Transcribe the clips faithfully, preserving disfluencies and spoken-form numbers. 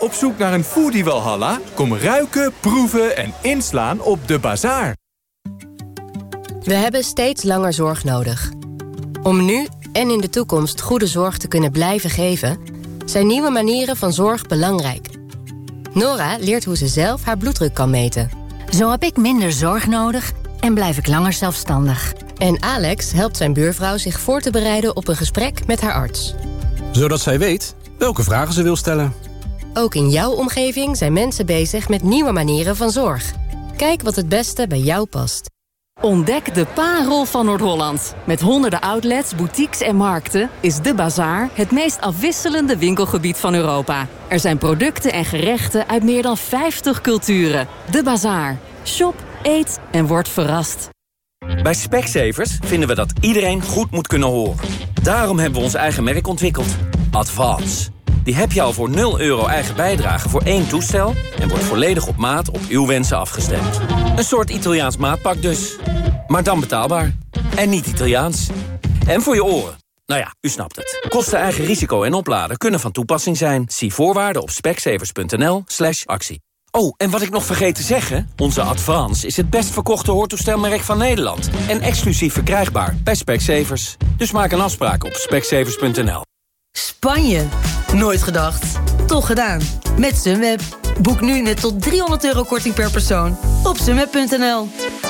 Op zoek naar een foodie walhalla? Kom ruiken, proeven en inslaan op De Bazaar. We hebben steeds langer zorg nodig. Om nu en in de toekomst goede zorg te kunnen blijven geven, zijn nieuwe manieren van zorg belangrijk. Nora leert hoe ze zelf haar bloeddruk kan meten. Zo heb ik minder zorg nodig en blijf ik langer zelfstandig. En Alex helpt zijn buurvrouw zich voor te bereiden op een gesprek met haar arts. Zodat zij weet welke vragen ze wil stellen. Ook in jouw omgeving zijn mensen bezig met nieuwe manieren van zorg. Kijk wat het beste bij jou past. Ontdek de parel van Noord-Holland. Met honderden outlets, boutiques en markten is De Bazaar het meest afwisselende winkelgebied van Europa. Er zijn producten en gerechten uit meer dan vijftig culturen. De Bazaar. Shop, eet en word verrast. Bij Specsavers vinden we dat iedereen goed moet kunnen horen. Daarom hebben we ons eigen merk ontwikkeld. Advance. Die heb je al voor nul euro eigen bijdrage voor één toestel en wordt volledig op maat op uw wensen afgestemd. Een soort Italiaans maatpak dus. Maar dan betaalbaar. En niet Italiaans. En voor je oren. Nou ja, u snapt het. Kosten eigen risico en opladen kunnen van toepassing zijn. Zie voorwaarden op specsavers.nl slash actie. Oh, en wat ik nog vergeet te zeggen, onze Advance is het best verkochte hoortoestelmerk van Nederland. En exclusief verkrijgbaar bij Specsavers. Dus maak een afspraak op specsavers punt n l. Spanje? Nooit gedacht. Toch gedaan. Met Sunweb. Boek nu net tot driehonderd euro korting per persoon op sunweb punt n l.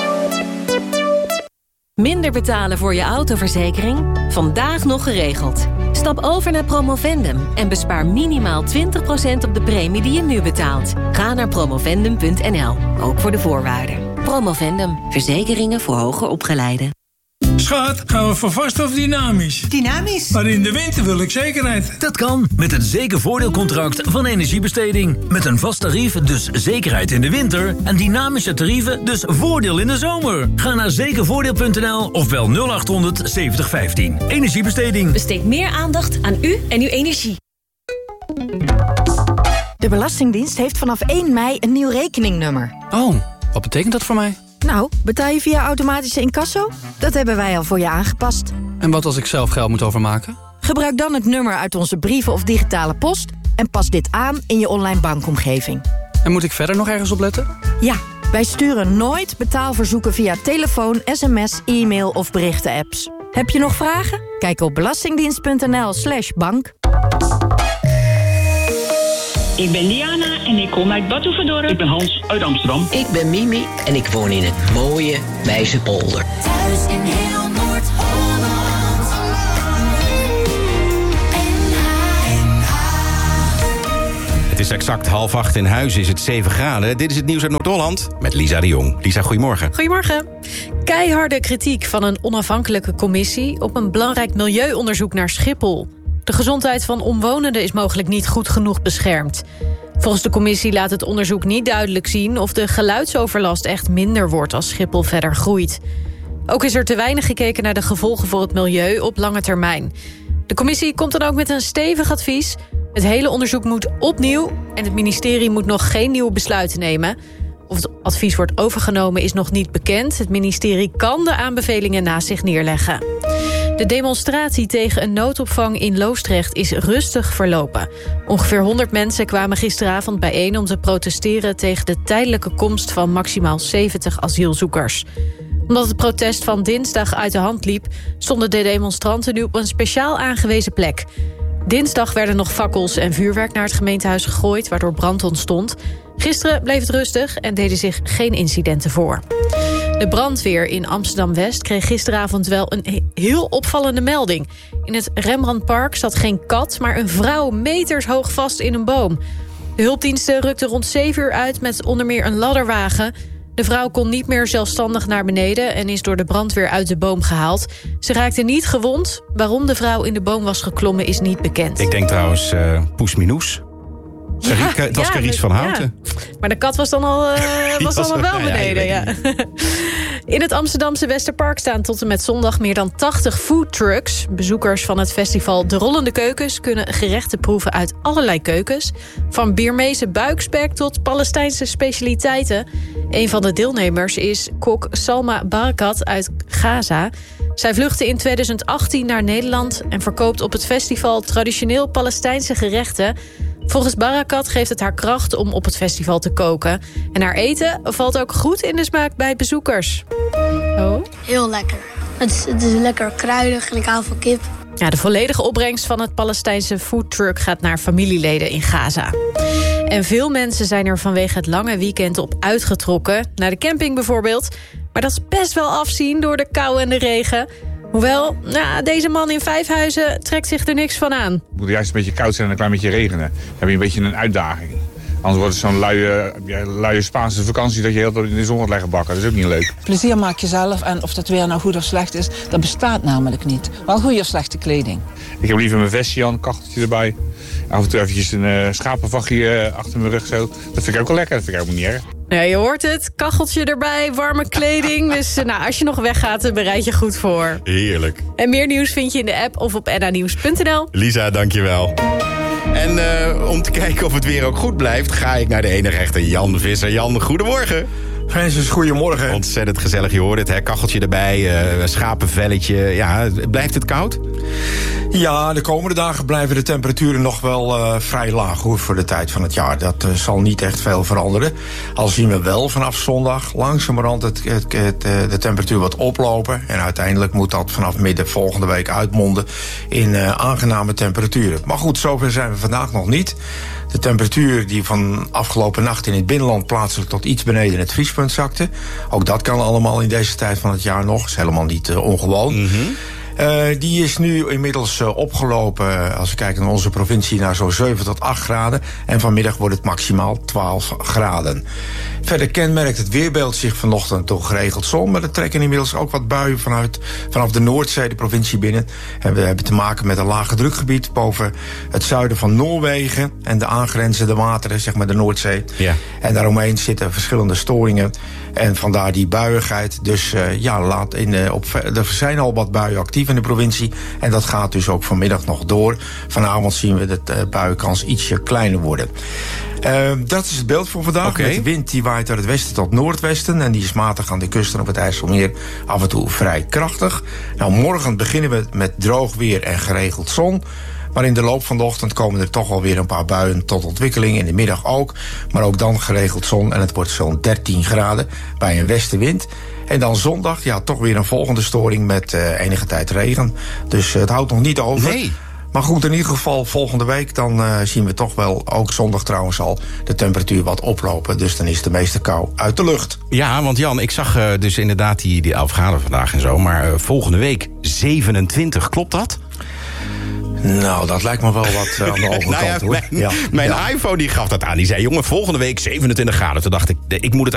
Minder betalen voor je autoverzekering? Vandaag nog geregeld. Stap over naar Promovendum en bespaar minimaal twintig procent op de premie die je nu betaalt. Ga naar promovendum punt n l, ook voor de voorwaarden. Promovendum, verzekeringen voor hoger opgeleiden. Schat, gaan we voor vast of dynamisch? Dynamisch. Maar in de winter wil ik zekerheid. Dat kan, met het zekervoordeelcontract van Energiebesteding. Met een vast tarief, dus zekerheid in de winter. En dynamische tarieven, dus voordeel in de zomer. Ga naar zekervoordeel punt n l of bel nul acht honderd zeventig vijftien. Energiebesteding. Besteed meer aandacht aan u en uw energie. De Belastingdienst heeft vanaf één mei een nieuw rekeningnummer. Oh, wat betekent dat voor mij? Nou, betaal je via automatische incasso? Dat hebben wij al voor je aangepast. En wat als ik zelf geld moet overmaken? Gebruik dan het nummer uit onze brieven of digitale post en pas dit aan in je online bankomgeving. En moet ik verder nog ergens op letten? Ja, wij sturen nooit betaalverzoeken via telefoon, sms, e-mail of berichten-apps. Heb je nog vragen? Kijk op belastingdienst punt n l slash bank. Ik ben Diana en ik kom uit Batuverdorp. Ik ben Hans uit Amsterdam. Ik ben Mimi en ik woon in het mooie Wijzepolder. Thuis in heel Noord-Holland. Het is exact half acht in Huis, is het zeven graden. Dit is het nieuws uit Noord-Holland met Lisa de Jong. Lisa, goedemorgen. Goedemorgen. Keiharde kritiek van een onafhankelijke commissie op een belangrijk milieuonderzoek naar Schiphol. De gezondheid van omwonenden is mogelijk niet goed genoeg beschermd. Volgens de commissie laat het onderzoek niet duidelijk zien of de geluidsoverlast echt minder wordt als Schiphol verder groeit. Ook is er te weinig gekeken naar de gevolgen voor het milieu op lange termijn. De commissie komt dan ook met een stevig advies. Het hele onderzoek moet opnieuw en het ministerie moet nog geen nieuwe besluiten nemen. Of het advies wordt overgenomen is nog niet bekend. Het ministerie kan de aanbevelingen naast zich neerleggen. De demonstratie tegen een noodopvang in Loosdrecht is rustig verlopen. Ongeveer honderd mensen kwamen gisteravond bijeen om te protesteren tegen de tijdelijke komst van maximaal zeventig asielzoekers. Omdat het protest van dinsdag uit de hand liep, stonden de demonstranten nu op een speciaal aangewezen plek. Dinsdag werden nog fakkels en vuurwerk naar het gemeentehuis gegooid, waardoor brand ontstond. Gisteren bleef het rustig en deden zich geen incidenten voor. De brandweer in Amsterdam-West kreeg gisteravond wel een heel opvallende melding. In het Rembrandtpark zat geen kat, maar een vrouw meters hoog vast in een boom. De hulpdiensten rukten rond zeven uur uit met onder meer een ladderwagen. De vrouw kon niet meer zelfstandig naar beneden en is door de brandweer uit de boom gehaald. Ze raakte niet gewond. Waarom de vrouw in de boom was geklommen is niet bekend. Ik denk trouwens uh, Poesminoes. Ja, het was ja, Carice van Houten. Ja. Maar de kat was dan al, uh, was was dan al wel beneden. Ja, ja. In het Amsterdamse Westerpark staan tot en met zondag meer dan tachtig foodtrucks. Bezoekers van het festival De Rollende Keukens kunnen gerechten proeven uit allerlei keukens. Van Birmeese buikspek tot Palestijnse specialiteiten. Een van de deelnemers is kok Salma Barakat uit Gaza. Zij vluchtte in tweeduizend achttien naar Nederland en verkoopt op het festival traditioneel Palestijnse gerechten. Volgens Barakat geeft het haar kracht om op het festival te koken. En haar eten valt ook goed in de smaak bij bezoekers. Oh. Heel lekker. Het is, het is lekker kruidig en ik hou van kip. Ja, de volledige opbrengst van het Palestijnse foodtruck gaat naar familieleden in Gaza. En veel mensen zijn er vanwege het lange weekend op uitgetrokken. Naar de camping bijvoorbeeld. Maar dat is best wel afzien door de kou en de regen. Hoewel, nou, deze man in Vijfhuizen trekt zich er niks van aan. Het moet juist een beetje koud zijn en een klein beetje regenen. Dan heb je een beetje een uitdaging. Anders wordt het zo'n luie, luie Spaanse vakantie dat je heel tijd in de zon gaat leggen bakken. Dat is ook niet leuk. Plezier maak je zelf en of dat weer nou goed of slecht is, dat bestaat namelijk niet. Wel goede of slechte kleding. Ik heb liever mijn vestje aan, een kachteltje erbij. Af en toe eventjes een uh, schapenvachtje uh, achter mijn rug zo. Dat vind ik ook wel lekker, dat vind ik ook niet erg. Ja, je hoort het, kacheltje erbij, warme kleding. Dus uh, nou, als je nog weggaat, bereid je goed voor. Heerlijk. En meer nieuws vind je in de app of op n a nieuws punt n l. Lisa, dankjewel. En uh, om te kijken of het weer ook goed blijft, ga ik naar de enige echte Jan Visser. Jan, goedemorgen. Francis, goedemorgen. Ontzettend gezellig, je hoort het, hè? Kacheltje erbij, uh, schapenvelletje. Ja, blijft het koud? Ja, de komende dagen blijven de temperaturen nog wel uh, vrij laag hoor, voor de tijd van het jaar. Dat uh, zal niet echt veel veranderen. Al zien we wel vanaf zondag langzamerhand het, het, het, uh, de temperatuur wat oplopen. En uiteindelijk moet dat vanaf midden volgende week uitmonden in uh, aangename temperaturen. Maar goed, zover zijn we vandaag nog niet. De temperatuur die van afgelopen nacht in het binnenland plaatselijk tot iets beneden het vriespunt zakte. Ook dat kan allemaal in deze tijd van het jaar nog. Is helemaal niet uh, ongewoon. Mm-hmm. Uh, die is nu inmiddels uh, opgelopen, uh, als we kijken naar onze provincie, naar zo'n zeven tot acht graden. En vanmiddag wordt het maximaal twaalf graden. Verder kenmerkt het weerbeeld zich vanochtend door geregeld zon. Maar er trekken inmiddels ook wat buien vanuit, vanaf de Noordzee, de provincie binnen. En we hebben te maken met een lage drukgebied boven het zuiden van Noorwegen. En de aangrenzende wateren, zeg maar de Noordzee. Ja. En daaromheen zitten verschillende storingen. En vandaar die buiigheid. Dus uh, ja, laat in, uh, op, er zijn al wat buien actief in de provincie. En dat gaat dus ook vanmiddag nog door. Vanavond zien we de uh, buienkans ietsje kleiner worden. Uh, dat is het beeld voor vandaag. Okay. Met de wind die waait uit het westen tot noordwesten. En die is matig aan de kust en op het IJsselmeer af en toe vrij krachtig. Nou, morgen beginnen we met droog weer en geregeld zon. Maar in de loop van de ochtend komen er toch alweer een paar buien tot ontwikkeling. In de middag ook. Maar ook dan geregeld zon. En het wordt zo'n dertien graden bij een westenwind. En dan zondag, ja, toch weer een volgende storing met uh, enige tijd regen. Dus uh, het houdt nog niet over. Nee. Maar goed, in ieder geval volgende week dan uh, zien we toch wel, ook zondag trouwens al, de temperatuur wat oplopen. Dus dan is de meeste kou uit de lucht. Ja, want Jan, ik zag uh, dus inderdaad die, die elf graden vandaag en zo. Maar uh, volgende week zevenentwintig, klopt dat? Nou, dat lijkt me wel wat uh, aan de overkant, nou ja, hoor. Mijn, ja. mijn ja. iPhone die gaf dat aan. Die zei, jongen, volgende week zevenentwintig graden. Toen dacht ik, ik moet het